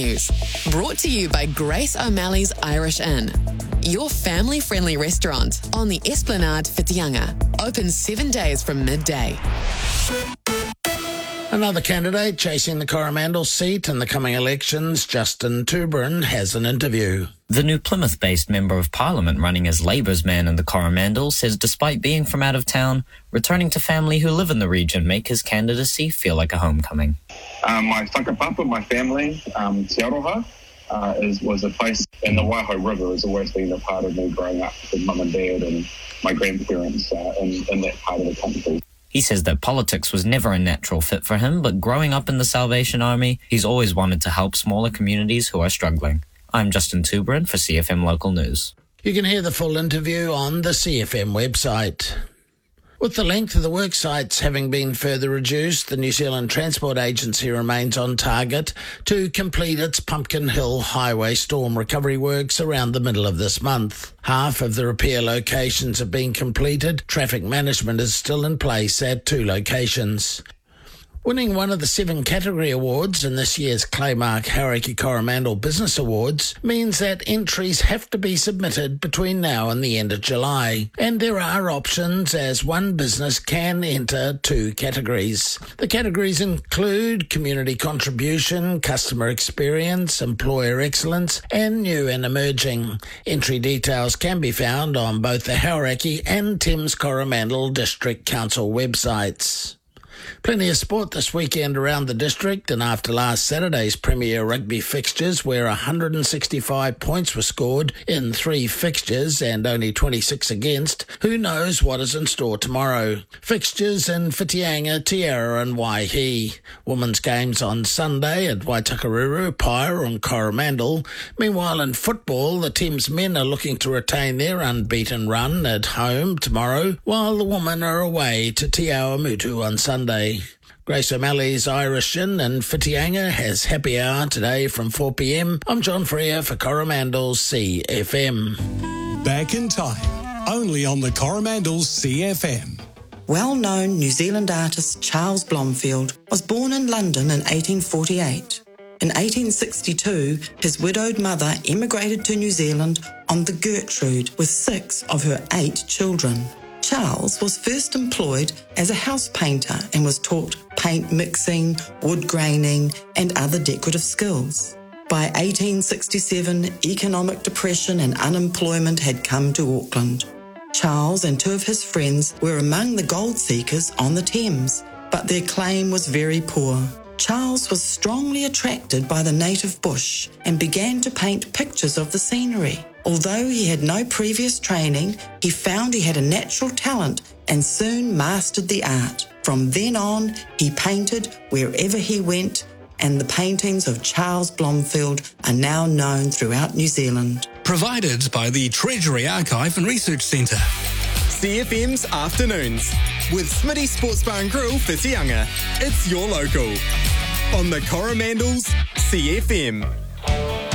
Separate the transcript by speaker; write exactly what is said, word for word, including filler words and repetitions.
Speaker 1: News. Brought to you by Grace O'Malley's Irish Inn. Your family-friendly restaurant on the Esplanade Whitianga. Open seven days from midday.
Speaker 2: Another candidate chasing the Coromandel seat in the coming elections, Justin Tuberin, has an interview.
Speaker 3: The New Plymouth-based Member of Parliament running as Labour's man in the Coromandel says despite being from out of town, returning to family who live in the region make his candidacy feel like a homecoming.
Speaker 4: Um, my whakapapa, my family, um, Te Aroha, uh, is, was a place, and the Waiho River has always been a part of me growing up with mum and dad and my grandparents uh, in, in that part of the country.
Speaker 3: He says that politics was never a natural fit for him, but growing up in the Salvation Army, he's always wanted to help smaller communities who are struggling. I'm Justin Tuberin for C F M Local News.
Speaker 2: You can hear the full interview on the C F M website. With the length of the work sites having been further reduced, the New Zealand Transport Agency remains on target to complete its Pumpkin Hill Highway storm recovery works around the middle of this month. Half of the repair locations have been completed. Traffic management is still in place at two locations. Winning one of the seven category awards in this year's Claymark Hauraki Coromandel Business Awards means that entries have to be submitted between now and the end of July. And there are options as one business can enter two categories. The categories include community contribution, customer experience, employer excellence, and new and emerging. Entry details can be found on both the Hauraki and Thames Coromandel District Council websites. Plenty of sport this weekend around the district, and after last Saturday's Premier Rugby fixtures where one hundred sixty-five points were scored in three fixtures and only twenty-six against, who knows what is in store tomorrow. Fixtures in Whitianga, Tiara and Waihi. Women's games on Sunday at Waitakaruru, Pyre and Coromandel. Meanwhile in football, the Thames men are looking to retain their unbeaten run at home tomorrow, while the women are away to Te Awamutu on Sunday. Grace O'Malley's Irish Inn in Whitianga has happy hour today from four p m. I'm John Freer for Coromandel's C F M.
Speaker 5: Back in time, only on the Coromandel's C F M.
Speaker 6: Well-known New Zealand artist Charles Blomfield was born in London in eighteen forty-eight. In eighteen sixty-two, his widowed mother emigrated to New Zealand on the Gertrude with six of her eight children. Charles was first employed as a house painter and was taught paint mixing, wood graining and other decorative skills. By eighteen sixty-seven, economic depression and unemployment had come to Auckland. Charles and two of his friends were among the gold seekers on the Thames, but their claim was very poor. Charles was strongly attracted by the native bush and began to paint pictures of the scenery. Although he had no previous training, he found he had a natural talent and soon mastered the art. From then on, he painted wherever he went, and the paintings of Charles Blomfield are now known throughout New Zealand.
Speaker 5: Provided by the Treasury Archive and Research Centre.
Speaker 7: C F M's Afternoons with Smitty Sports Bar and Grill Whitianga. It's your local on the Coromandel's C F M.